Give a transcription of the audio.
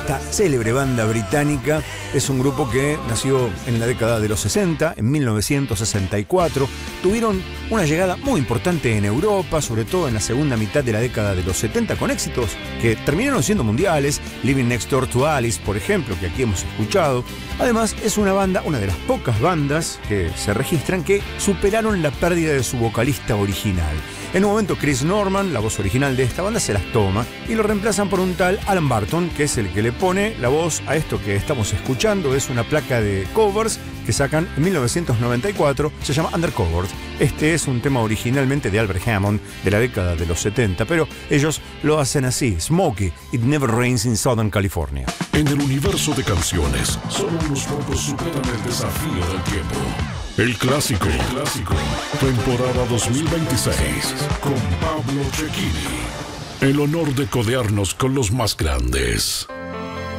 esta célebre banda británica es un grupo que nació en la década de los 60, en 1964. Tuvieron una llegada muy importante en Europa, sobre todo en la segunda mitad de la década de los 70, con éxitos que terminaron siendo mundiales. Living Next Door to Alice, por ejemplo, que aquí hemos escuchado. Además, es una banda, una de las pocas bandas que se registran que superaron la pérdida de su vocalista original. En un momento, Chris Norman, la voz original de esta banda, se las toma y lo reemplazan por un tal Alan Barton, que es el que le pone la voz a esto que estamos escuchando. Es una placa de covers que sacan en 1994, se llama Undercover. Este es un tema originalmente de Albert Hammond de la década de los 70, pero ellos lo hacen así: Smokey, It Never Rains in Southern California. En el universo de canciones, solo unos pocos superan el desafío del tiempo. El clásico, temporada 2026, con Pablo Cecchini. El honor de codearnos con los más grandes.